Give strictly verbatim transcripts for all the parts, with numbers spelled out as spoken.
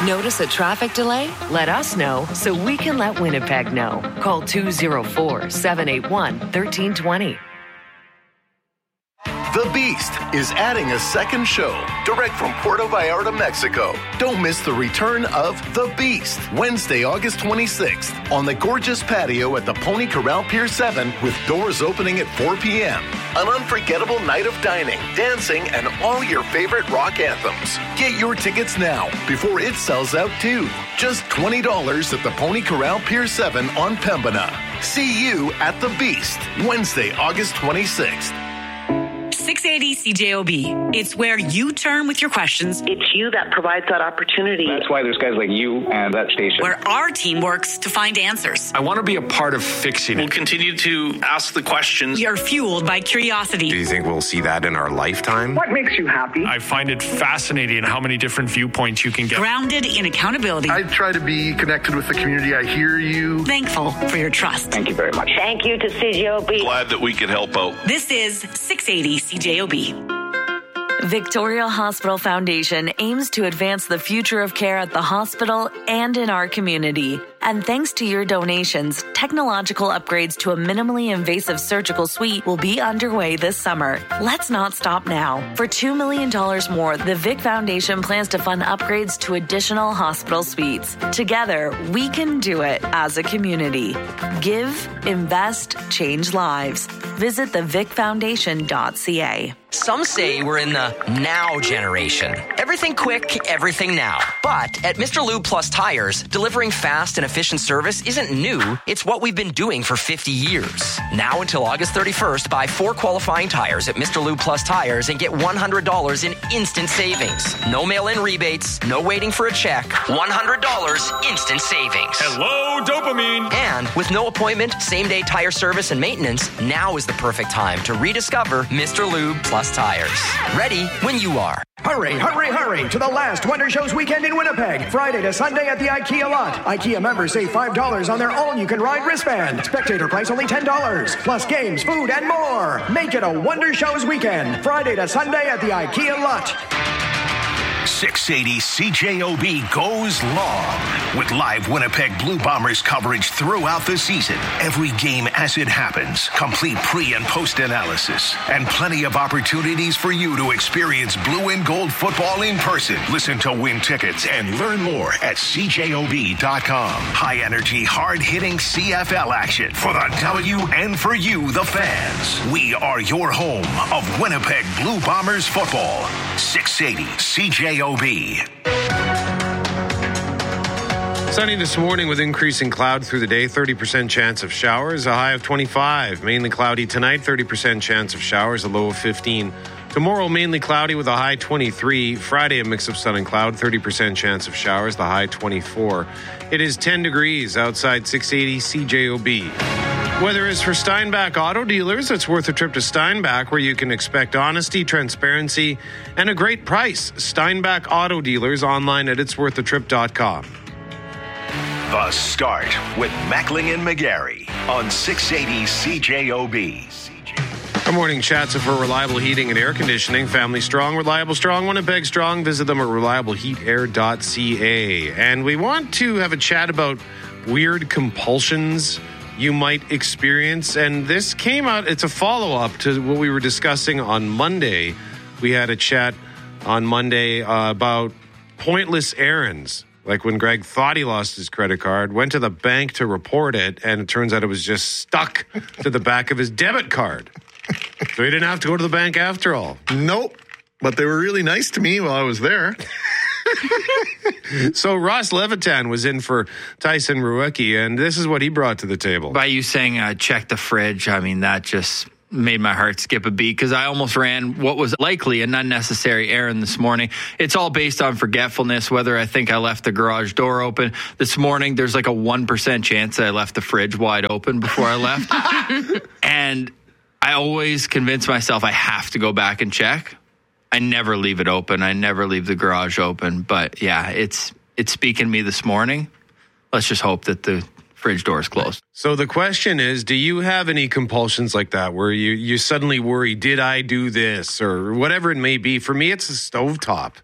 Notice a traffic delay? Let us know so we can let Winnipeg know. Call two oh four, seven eight one, one three two zero. The Beast is adding a second show direct from Puerto Vallarta, Mexico. Don't miss the return of The Beast, Wednesday, August twenty-sixth, on the gorgeous patio at the Pony Corral Pier seven with doors opening at four p.m. An unforgettable night of dining, dancing, and all your favorite rock anthems. Get your tickets now before it sells out too. Just twenty dollars at the Pony Corral Pier seven on Pembina. See you at The Beast, Wednesday, August twenty-sixth. six eighty C J O B. It's where you turn with your questions. It's you that provides that opportunity. That's why there's guys like you and that station. Where our team works to find answers. I want to be a part of fixing it. We'll continue to ask the questions. You're fueled by curiosity. Do you think we'll see that in our lifetime? What makes you happy? I find it fascinating how many different viewpoints you can get. Grounded in accountability. I try to be connected with the community. I hear you. Thankful for your trust. Thank you very much. Thank you to C J O B. Glad that we could help out. This is six eighty C J O B. Victoria Hospital Foundation aims to advance the future of care at the hospital and in our community. And thanks to your donations, technological upgrades to a minimally invasive surgical suite will be underway this summer. Let's not stop now. For two million dollars more, the Vic Foundation plans to fund upgrades to additional hospital suites. Together, we can do it as a community. Give, invest, change lives. Visit the vic foundation dot c a. Some say we're in the now generation. Everything quick, everything now. But at Mister Lube Plus Tires, delivering fast and efficient service isn't new. It's what we've been doing for fifty years. Now until August thirty-first, buy four qualifying tires at Mister Lube Plus Tires and get one hundred dollars in instant savings. No mail-in rebates, no waiting for a check. one hundred dollars instant savings. Hello, dopamine. And with no appointment, same-day tire service and maintenance, now is the perfect time to rediscover Mister Lube Plus Tires. Ready when you are. Hurry, hurry, hurry to the last Wonder Shows weekend in Winnipeg. Friday to Sunday at the IKEA lot. IKEA members save five dollars on their all-you-can-ride wristband. Spectator price only ten dollars. Plus games, food, and more. Make it a Wonder Shows weekend. Friday to Sunday at the IKEA lot. six eighty C J O B goes long with live Winnipeg Blue Bombers coverage throughout the season. Every game as it happens, complete pre- and post-analysis, and plenty of opportunities for you to experience blue and gold football in person. Listen to win tickets and learn more at c j o b dot com. High-energy, hard-hitting C F L action for the W and for you, the fans. We are your home of Winnipeg Blue Bombers football. six eighty C J O B. Sunny this morning with increasing cloud through the day. thirty percent chance of showers, a high of twenty-five. Mainly cloudy tonight, thirty percent chance of showers, a low of fifteen. Tomorrow, mainly cloudy with a high twenty-three. Friday, a mix of sun and cloud, thirty percent chance of showers, the high twenty-four. It is ten degrees outside six eighty C J O B. Weather is for Steinbach Auto Dealers. It's worth a trip to Steinbach, where you can expect honesty, transparency, and a great price. Steinbach Auto Dealers, online at its worth a trip dot com. The Start with Mackling and McGarry on six eighty C J O B. Good morning, Chatsa for reliable heating and air conditioning. Family strong, reliable strong, Winnipeg strong. Visit them at reliable heat air dot c a. And we want to have a chat about weird compulsions you might experience. And this came out, it's a follow-up to what we were discussing on Monday. We had a chat on Monday uh, about pointless errands. Like when Greg thought he lost his credit card, went to the bank to report it, and it turns out it was just stuck to the back of his debit card. So he didn't have to go to the bank after all. Nope. But they were really nice to me while I was there. So Ross Levitan was in for Tyson Ruecki, and this is what he brought to the table. By you saying uh, check the fridge, I mean, that just made my heart skip a beat, because I almost ran what was likely an unnecessary errand this morning. It's all based on forgetfulness, whether I think I left the garage door open. This morning, there's like a one percent chance that I left the fridge wide open before I left. And I always convince myself I have to go back and check. I never leave it open. I never leave the garage open. But yeah, it's it's speaking to me this morning. Let's just hope that the fridge door is closed. So the question is, do you have any compulsions like that where you, you suddenly worry, did I do this or whatever it may be? For me, it's a stovetop.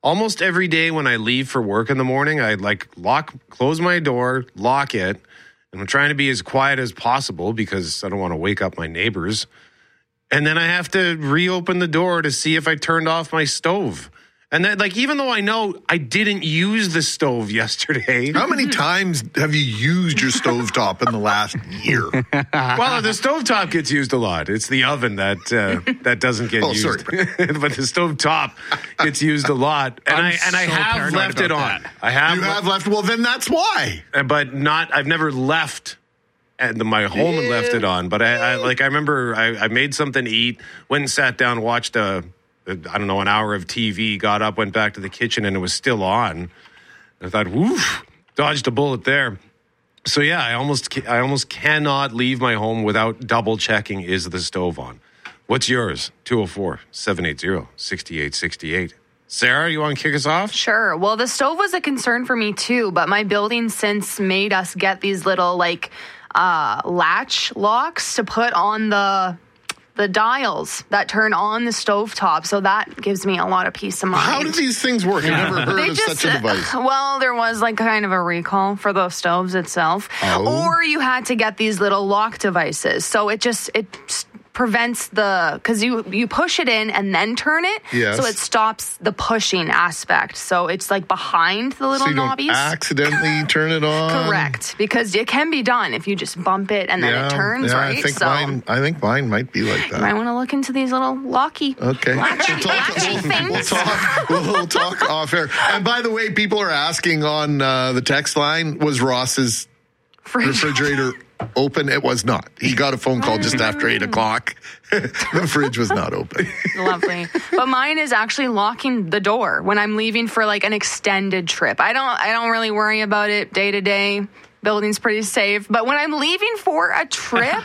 almost every day when I leave for work in the morning, I like lock, close my door, lock it, and I'm trying to be as quiet as possible because I don't want to wake up my neighbors. And then I have to reopen the door to see if I turned off my stove. And that, like, even though I know I didn't use the stove yesterday. How many times have you used your stovetop in the last year? Well, the stovetop gets used a lot. It's the oven that uh, that doesn't get oh, used. Sorry. But the stovetop gets used a lot. And I'm I and I so have left it on. that. I have. You have left. Well, then that's why. But not. I've never left at the, my home and left it on. But I, I like. I remember I, I made something to eat. Went and sat down, watched a. I don't know, an hour of T V, got up, went back to the kitchen, and it was still on. I thought, woof, dodged a bullet there. So, yeah, I almost I almost cannot leave my home without double-checking, is the stove on? What's yours? two oh four, seven eight zero, six eight six eight. Sarah, you want to kick us off? Sure. Well, the stove was a concern for me, too, but my building since made us get these little, like, uh, latch locks to put on the... the dials that turn on the stovetop, so that gives me a lot of peace of mind. How do these things work? I've never heard they of just, such a device. Well, there was like kind of a recall for those stoves itself. Oh. Or you had to get these little lock devices. So it just, it prevents the, because you, you push it in and then turn it. Yes. So it stops the pushing aspect. So it's like behind the little so you knobbies. Don't accidentally turn it on? Correct. Because it can be done if you just bump it and then yeah, it turns, yeah, right? I think, so mine, I think mine might be like that. you might want to look into these little locky, okay. latchy, we'll, talk, latchy we'll, things. we'll talk. We'll talk off air. And by the way, people are asking on uh, the text line: was Ross's Fridge. refrigerator open? It was not. He got a phone call just after eight o'clock. The fridge was not open. Lovely. But mine is actually locking the door when I'm leaving for like an extended trip. I don't. I don't really worry about it day to day. Building's pretty safe. But when I'm leaving for a trip.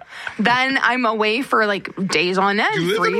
Then I'm away for like days on end. You live three in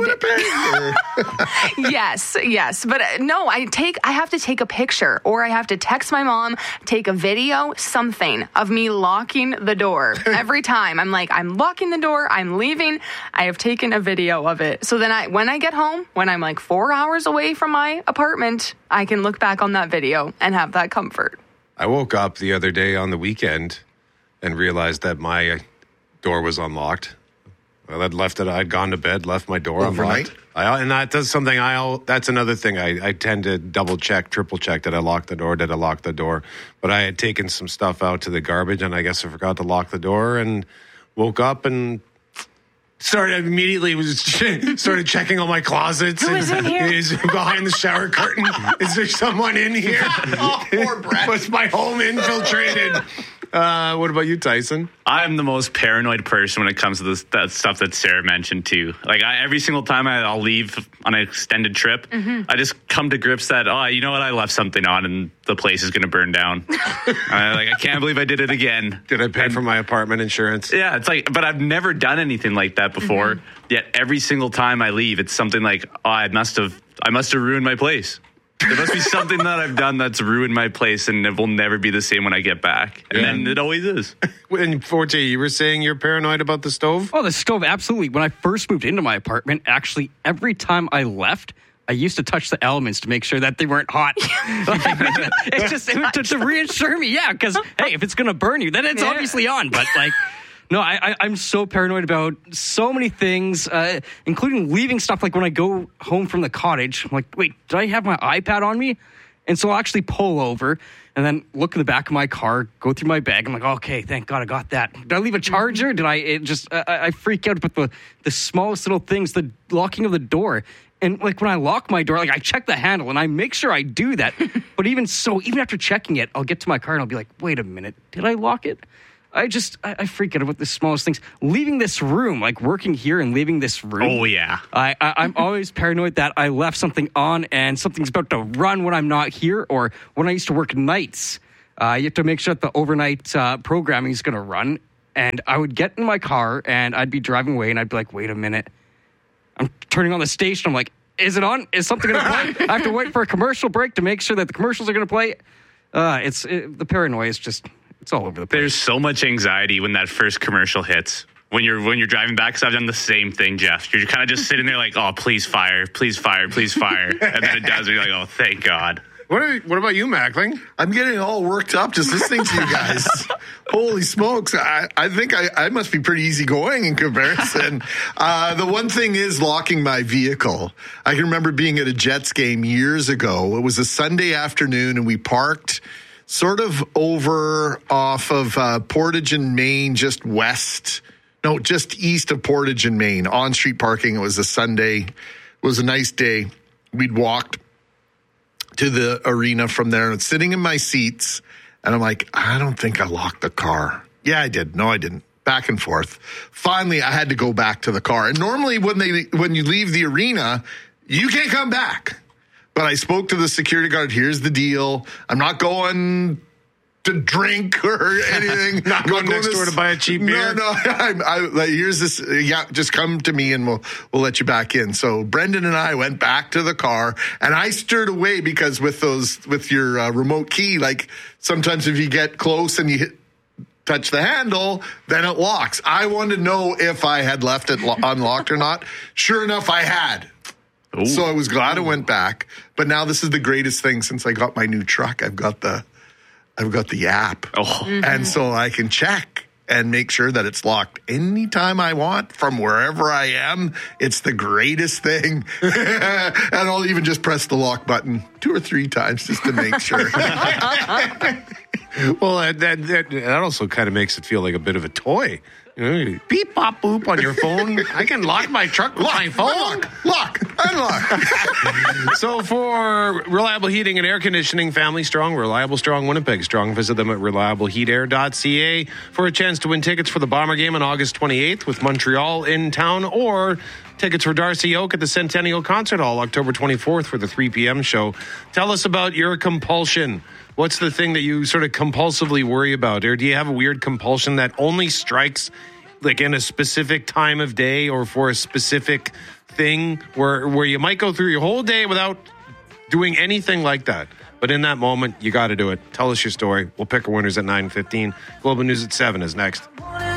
Winnipeg? yes, yes. But uh, no, I take, I have to take a picture or I have to text my mom, take a video, something of me locking the door. Every time I'm like, I'm locking the door, I'm leaving. I have taken a video of it. So then I, when I get home, when I'm like four hours away from my apartment, I can look back on that video and have that comfort. I woke up the other day on the weekend and realized that my door was unlocked. Well, I'd left it. I'd gone to bed, left my door overnight. Unlocked. I, and that does something. I that's another thing. I, I tend to double check, triple check. Did I lock the door? Did I lock the door? But I had taken some stuff out to the garbage, and I guess I forgot to lock the door. And woke up and started immediately was started checking all my closets. Who is in here? Is behind the shower curtain? Is there someone in here? Oh, poor Brett. Was my home infiltrated? Uh, what about you, Tyson? I'm the most paranoid person when it comes to this, that stuff that Sarah mentioned too. Like I, every single time I, I'll leave on an extended trip, mm-hmm. I just come to grips that, oh, you know what? I left something on and the place is going to burn down. I, like, I can't believe I did it again. Did I pay and, for my apartment insurance? Yeah, it's like, but I've never done anything like that before. Mm-hmm. Yet every single time I leave, it's something like, oh, I must have, I must have ruined my place. There must be something that I've done that's ruined my place, and it will never be the same when I get back. And yeah. then it always is. And Forte, you were saying you're paranoid about the stove? Oh, the stove, absolutely. When I first moved into my apartment, actually, every time I left, I used to touch the elements to make sure that they weren't hot. It's just it, to, to reassure me, yeah, because, hey, if it's going to burn you, then it's yeah. obviously on. But, like... No, I, I, I'm so paranoid about so many things, uh, including leaving stuff. Like when I go home from the cottage, I'm like, wait, did I have my iPad on me? And so I'll actually pull over and then look in the back of my car, go through my bag. I'm like, okay, thank God I got that. Did I leave a charger? Did I it just, I, I freak out with the, the smallest little things, the locking of the door. And like when I lock my door, like I check the handle and I make sure I do that. But even so, even after checking it, I'll get to my car and I'll be like, wait a minute, did I lock it? I just, I, I freak out about the smallest things. Leaving this room, like working here and leaving this room. Oh, yeah. I, I, I'm always paranoid that I left something on and something's about to run when I'm not here. Or when I used to work nights, uh, you have to make sure that the overnight uh, programming is going to run. And I would get in my car and I'd be driving away and I'd be like, wait a minute. I'm turning on the station. I'm like, is it on? Is something going to play? I have to wait for a commercial break to make sure that the commercials are going to play. Uh, it's it, the paranoia is just... It's all over the place. There's so much anxiety when that first commercial hits. when you're when you're driving back, because I've done the same thing, Jeff. You're kind of just sitting there like, oh, please fire, please fire, please fire. And then it does, and you're like, oh, thank God. What are, what about you, Mackling? I'm getting all worked up just listening to you guys. Holy smokes. I, I think I, I must be pretty easygoing in comparison. uh, the one thing is locking my vehicle. I can remember being at a Jets game years ago. It was a Sunday afternoon, and we parked sort of over off of uh, Portage and Main, just west. No, just east of Portage and Main, on-street parking. It was a Sunday. It was a nice day. We'd walked to the arena from there, and sitting in my seats, and I'm like, I don't think I locked the car. Yeah, I did. No, I didn't. Back and forth. Finally, I had to go back to the car. And normally when they when you leave the arena, you can't come back. But I spoke to the security guard. Here's the deal. I'm not going to drink or anything. Not going next door to buy a cheap beer. No, no. I, I, like, here's this. Yeah, just come to me and we'll we'll let you back in. So Brendan and I went back to the car, and I stirred away because with those with your uh, remote key, like sometimes if you get close and you hit, touch the handle, then it locks. I wanted to know if I had left it lo- unlocked or not. Sure enough, I had. Ooh. So I was glad I went back. But now this is the greatest thing since I got my new truck. I've got the I've got the app. Oh. Mm-hmm. And so I can check and make sure that it's locked anytime I want from wherever I am. It's the greatest thing. And I'll even just press the lock button two or three times just to make sure. Well, that, that, that also kind of makes it feel like a bit of a toy. You know, beep, bop, boop on your phone. I can lock my truck with lock, my phone. Lock, lock, unlock. So for Reliable Heating and Air Conditioning, Family Strong, Reliable Strong, Winnipeg Strong, visit them at reliable heat air dot c a for a chance to win tickets for the Bomber game on August twenty-eighth with Montreal in town, or tickets for Darcy Oak at the Centennial Concert Hall October twenty-fourth for the three p.m. show. Tell us about your compulsion. What's the thing that you sort of compulsively worry about? Or do you have a weird compulsion that only strikes like in a specific time of day or for a specific thing where where you might go through your whole day without doing anything like that? But in that moment, you got to do it. Tell us your story. We'll pick our winners at nine fifteen. Global News at seven is next.